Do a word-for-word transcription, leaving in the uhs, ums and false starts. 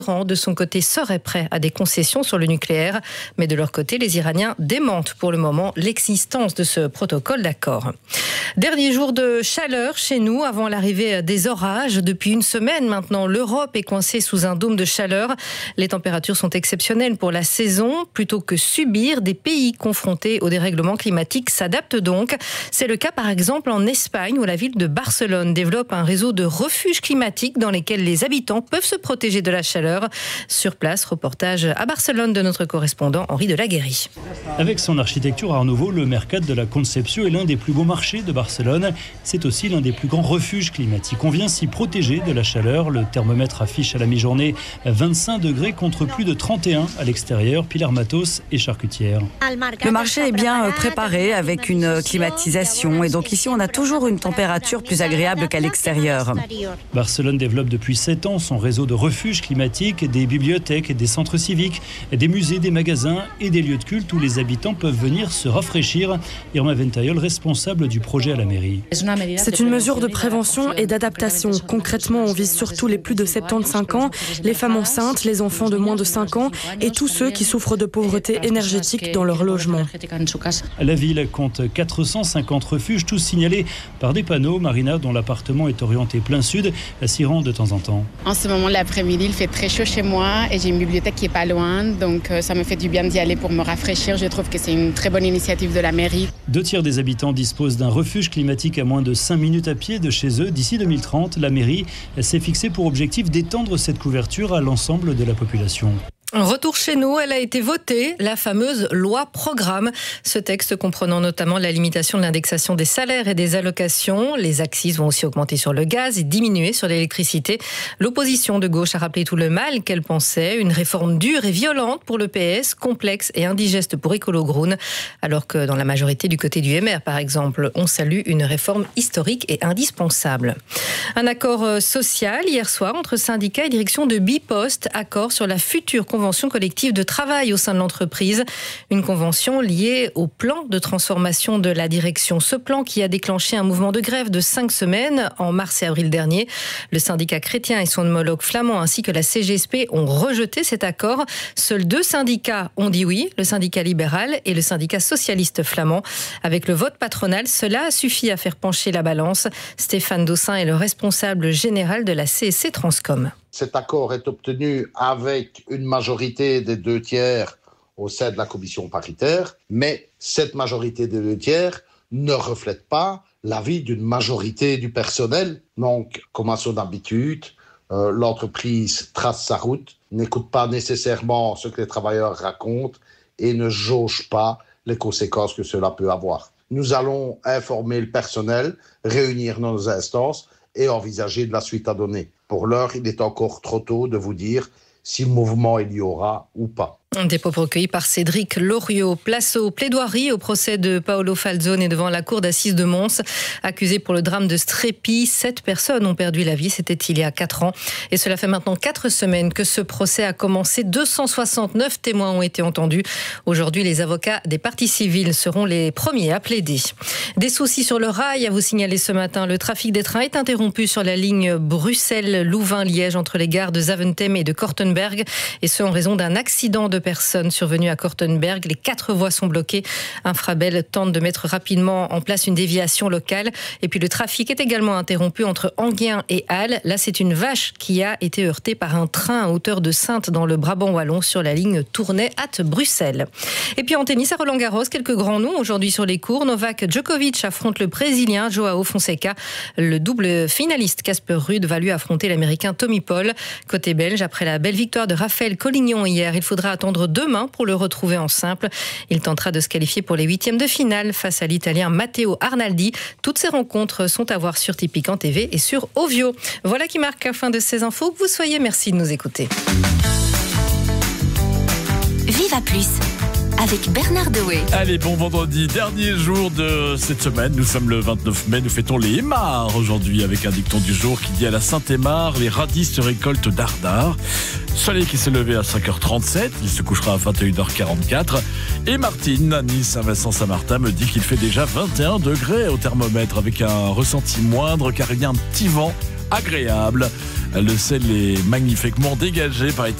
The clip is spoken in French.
de son côté, serait prêt à des concessions sur le nucléaire, mais de leur côté, les Iraniens démentent pour le moment l'existence de ce protocole d'accord. Dernier jour de chaleur chez nous avant l'arrivée des orages. Depuis une semaine maintenant, l'Europe est coincée sous un dôme de chaleur. Les températures sont exceptionnelles pour la saison. Plutôt que subir, des pays confrontés au dérèglement climatique s'adaptent donc. C'est le cas par exemple en Espagne où la ville de Barcelone développe un réseau de refuges climatiques dans lesquels les habitants peuvent se protéger de la chaleur. Sur place, reportage à Barcelone de notre correspondant Henri Delaguérie. Avec son architecture Art Nouveau, le Mercat de la Concepció est l'un des plus beaux marchés de Barcelone. C'est aussi l'un des plus grands refuges climatiques. On vient s'y protéger de la chaleur. Le thermomètre affiche à la mi-journée vingt-cinq degrés contre plus de trente et un à l'extérieur. Pilar Matos est charcutière. Le marché est bien préparé avec une climatisation et donc ici on a toujours une température plus agréable qu'à l'extérieur. Barcelone développe depuis sept ans son réseau de refuges climatiques, des bibliothèques, des centres civiques, des musées, des magasins et des lieux de culte où les habitants peuvent venir se rafraîchir. Irma Ventayol, responsable du projet à la mairie. C'est une mesure de prévention et d'adaptation. Concrètement, on vise surtout les plus de soixante-quinze ans, les femmes enceintes, les enfants de moins de cinq ans et tous ceux qui souffrent de pauvreté énergétique dans leur logement. La ville compte quatre cent cinquante refuges, tous signalés par des panneaux. Marina, dont l'appartement est orienté plein sud, s'y rend de temps en temps. En ce moment, l'après-midi, il fait très chaud chez moi et j'ai une bibliothèque qui est pas loin, donc ça me fait du bien d'y aller pour me rafraîchir. Je trouve que c'est une très bonne initiative de la mairie. Deux tiers des habitants disposent d'un refuge climatique à moins de cinq minutes à pied de chez eux. D'ici deux mille trente, la mairie s'est fixée pour objectif d'étendre cette couverture à l'ensemble de la population. Retour chez nous, elle a été votée, la fameuse loi programme. Ce texte comprenant notamment la limitation de l'indexation des salaires et des allocations. Les accises vont aussi augmenter sur le gaz et diminuer sur l'électricité. L'opposition de gauche a rappelé tout le mal qu'elle pensait. Une réforme dure et violente pour le P S, complexe et indigeste pour Écolo Groen. Alors que dans la majorité du côté du M R, par exemple, on salue une réforme historique et indispensable. Un accord social hier soir entre syndicats et direction de Bipost. Accord sur la future convention convention collective de travail au sein de l'entreprise. Une convention liée au plan de transformation de la direction. Ce plan qui a déclenché un mouvement de grève de cinq semaines en mars et avril dernier. Le syndicat chrétien et son homologue flamand ainsi que la C G S P ont rejeté cet accord. Seuls deux syndicats ont dit oui, le syndicat libéral et le syndicat socialiste flamand. Avec le vote patronal, cela a suffi à faire pencher la balance. Stéphane Dossin est le responsable général de la C S C Transcom. Cet accord est obtenu avec une majorité des deux tiers au sein de la commission paritaire, mais cette majorité des deux tiers ne reflète pas l'avis d'une majorité du personnel. Donc, comme à son habitude, euh, l'entreprise trace sa route, n'écoute pas nécessairement ce que les travailleurs racontent et ne jauge pas les conséquences que cela peut avoir. Nous allons informer le personnel, réunir nos instances et envisager de la suite à donner. Pour l'heure, il est encore trop tôt de vous dire si mouvement il y aura ou pas. Des propos recueillis par Cédric Loriot. Place aux plaidoiries au procès de Paolo Falzone devant la cour d'assises de Mons. Accusé pour le drame de Strépy, sept personnes ont perdu la vie. C'était il y a quatre ans. Et cela fait maintenant quatre semaines que ce procès a commencé. deux cent soixante-neuf témoins ont été entendus. Aujourd'hui, les avocats des parties civiles seront les premiers à plaider. Des soucis sur le rail à vous signaler ce matin. Le trafic des trains est interrompu sur la ligne Bruxelles-Louvain-Liège entre les gares de Zaventem et de Kortenberg. Et ce, en raison d'un accident de personnes survenues à Kortenberg. Les quatre voies sont bloquées. Infrabel tente de mettre rapidement en place une déviation locale. Et puis le trafic est également interrompu entre Enghien et Halle. Là, c'est une vache qui a été heurtée par un train à hauteur de Saintes dans le Brabant wallon sur la ligne Tournai-Bruxelles. Et puis en tennis à Roland-Garros, quelques grands noms aujourd'hui sur les cours. Novak Djokovic affronte le Brésilien Joao Fonseca. Le double finaliste Casper Ruud va lui affronter l'Américain Tommy Paul. Côté belge, après la belle victoire de Raphaël Collignon hier, il faudra attendre demain pour le retrouver en simple. Il tentera de se qualifier pour les huitièmes de finale face à l'Italien Matteo Arnaldi. Toutes ces rencontres sont à voir sur Tipiquant T V et sur Ovio. Voilà qui marque la fin de ces infos. Que vous soyez, merci de nous écouter. Viva Plus avec Bernard Dewey. Allez, bon vendredi, dernier jour de cette semaine. Nous sommes le vingt-neuf mai, nous fêtons les Émards aujourd'hui avec un dicton du jour qui dit à la Saint-Émard, les radis se récoltent dardard. Soleil qui s'est levé à cinq heures trente-sept, il se couchera à vingt et une heures quarante-quatre. Et Martine, à Nice, Saint-Vincent-Saint-Martin, me dit qu'il fait déjà vingt et un degrés au thermomètre avec un ressenti moindre car il y a un petit vent agréable. Le ciel est magnifiquement dégagé, paraît-il.